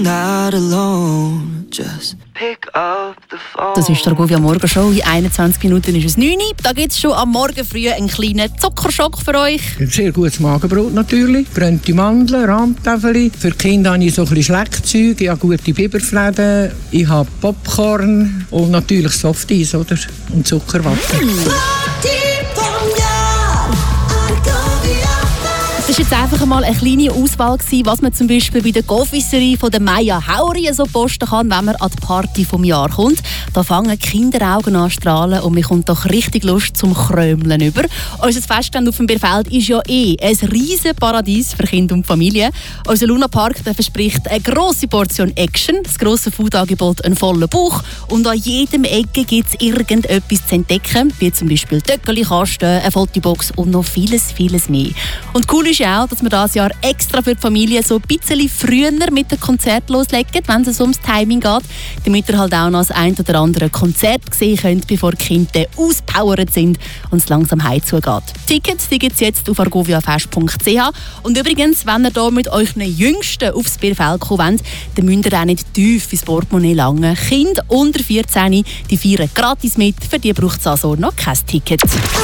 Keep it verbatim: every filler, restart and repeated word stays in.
Not alone, just pick up the phone. Das ist der Argovia Morgenshow. In einundzwanzig Minuten ist es neun Uhr. Da gibt es schon am Morgen früh einen kleinen Zuckerschock für euch. Ein sehr gutes Magenbrot natürlich, brennte Mandeln, Rahmtäfeli. Für die Kinder habe ich so ein bisschen Schleckzeug, ich habe gute Biberfläden, ich habe Popcorn und natürlich Softeis, oder? Und Zuckerwatte. Mm. Das war jetzt einfach mal eine kleine Auswahl gewesen, was man zum Beispiel bei der Confiserie von der Maya Hauri so posten kann, wenn man an die Party vom Jahr kommt. Da fangen die Kinderaugen an zu strahlen und man kommt doch richtig Lust zum Krömeln über. Unser Festgelände auf dem Bierfeld ist ja eh ein riesen Paradies für Kinder und Familie. Unser Lunapark verspricht eine grosse Portion Action, das grosse Foodangebot einen vollen Bauch und an jedem Ecke gibt es irgendetwas zu entdecken, wie zum Beispiel Töckeli-Kasten, eine Fotobox und noch vieles, vieles mehr. Und cool ist auch, dass wir dieses Jahr extra für die Familie so ein bisschen früher mit dem Konzert loslegen, wenn es ums Timing geht, damit ihr halt auch noch das ein oder andere Konzert sehen könnt, bevor die Kinder auspowert sind und es langsam heimzugeht. Tickets gibt es jetzt auf argoviafest punkt c h. Und übrigens, wenn ihr hier mit euren Jüngsten aufs Bierfeld kommen wollt, dann müsst ihr auch nicht tief ins Portemonnaie langen. Kinder unter vierzehn, die feiern gratis mit, für die braucht es also noch kein Ticket.